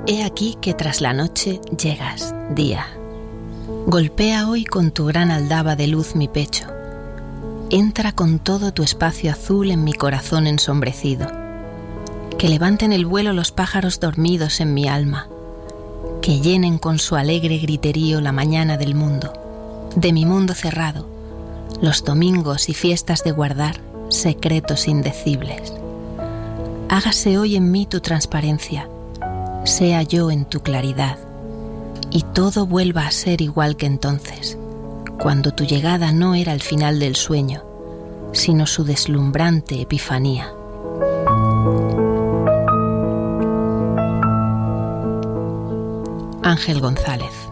He aquí que tras la noche llegas, día. Golpea hoy con tu gran aldaba de luz mi pecho. Entra con todo tu espacio azul en mi corazón ensombrecido. Que levanten el vuelo los pájaros dormidos en mi alma. Que llenen con su alegre griterío la mañana del mundo, de mi mundo cerrado, los domingos y fiestas de guardar secretos indecibles. Hágase hoy en mí tu transparencia, sea yo en tu claridad, y todo vuelva a ser igual que entonces, cuando tu llegada no era el final del sueño, sino su deslumbrante epifanía. Ángel González.